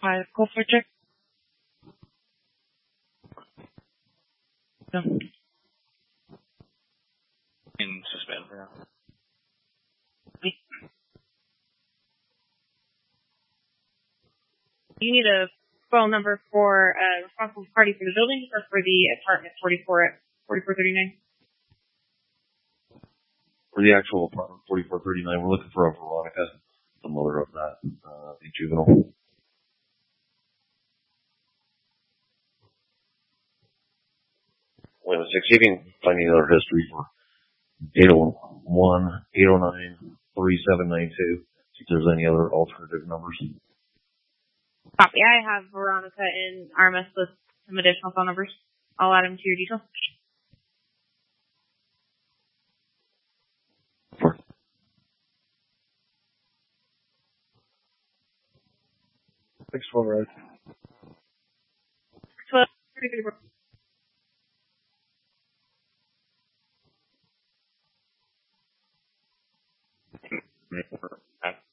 5, call for check. No. In suspend for now. You need a phone number for a responsible party for the building or for the apartment 4439? For the actual apartment 4439, we're looking for a Veronica, the mother of that, the juvenile. Wait a minute, see if you can find any other history for 801, 809, 3792. See if there's any other alternative numbers. Copy. I have Veronica and Armis with some additional phone numbers. I'll add them to your details. Sure. Thanks for the ride. 12, 34.